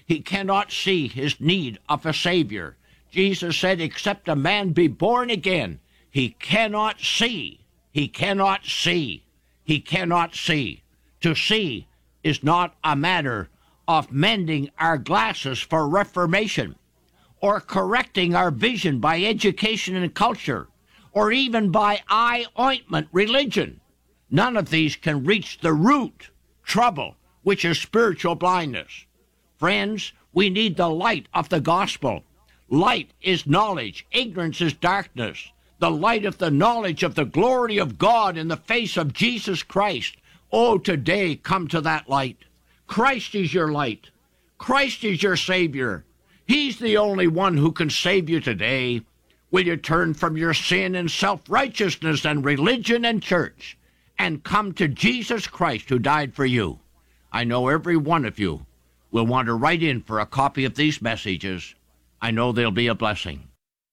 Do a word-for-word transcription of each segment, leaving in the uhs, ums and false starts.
He cannot see his need of a Savior. Jesus said, except a man be born again, he cannot see. He cannot see. He cannot see. To see is not a matter of mending our glasses for reformation, or correcting our vision by education and culture, or even by eye ointment religion. None of these can reach the root trouble, which is spiritual blindness. Friends, we need the light of the gospel. Light is knowledge. Ignorance is darkness. The light of the knowledge of the glory of God in the face of Jesus Christ. Oh, today, come to that light. Christ is your light. Christ is your Savior. He's the only one who can save you today. Will you turn from your sin and self-righteousness and religion and church and come to Jesus Christ who died for you? I know every one of you will want to write in for a copy of these messages. I know they'll be a blessing.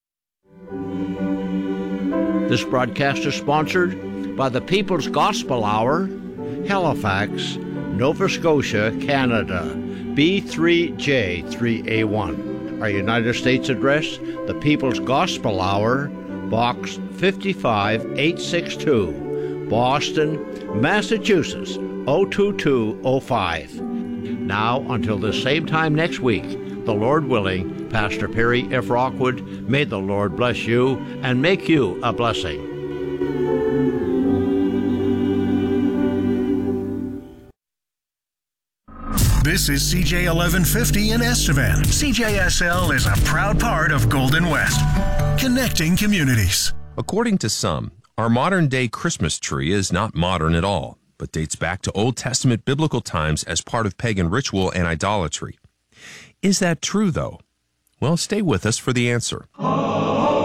This broadcast is sponsored by the People's Gospel Hour, Halifax, Nova Scotia, Canada, B three J three A one. Our United States address, the People's Gospel Hour, Box fifty-five eight sixty-two, Boston, Massachusetts, oh two two oh five. Now, until the same time next week, the Lord willing, Pastor Perry F. Rockwood, may the Lord bless you and make you a blessing. This is C J eleven fifty in Estevan. C J S L is a proud part of Golden West, connecting communities. According to some, our modern-day Christmas tree is not modern at all, but dates back to Old Testament biblical times as part of pagan ritual and idolatry. Is that true, though? Well, stay with us for the answer.